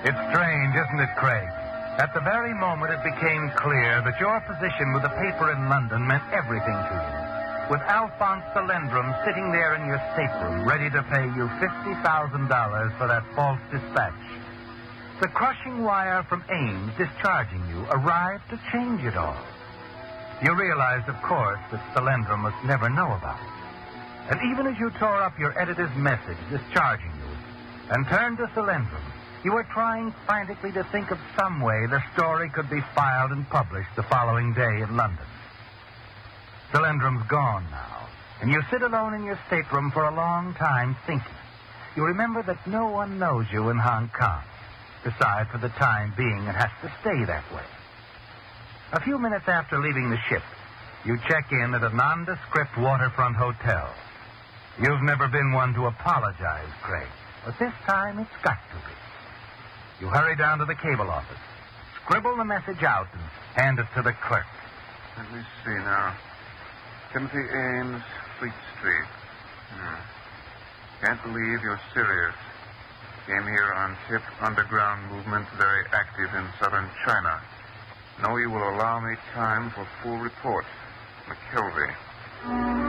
It's strange, isn't it, Craig? At the very moment it became clear that your position with the paper in London meant everything to you. With Alphonse Salendrum sitting there in your stateroom, ready to pay you $50,000 for that false dispatch. The crushing wire from Ames discharging you arrived to change it all. You realized, of course, that Salendrum must never know about it. And even as you tore up your editor's message discharging you and turned to Salendrum, you were trying frantically to think of some way the story could be filed and published the following day in London. Salendrum's gone now, and you sit alone in your stateroom for a long time thinking. You remember that no one knows you in Hong Kong. Besides, for the time being, it has to stay that way. A few minutes after leaving the ship, you check in at a nondescript waterfront hotel. You've never been one to apologize, Craig, but this time it's got to be. You hurry down to the cable office, scribble the message out, and hand it to the clerk. Let me see now. Timothy Ames, Fleet Street. Can't believe you're serious. Came here on ship, underground movement, very active in southern China. Know you will allow me time for full report. McKelvey.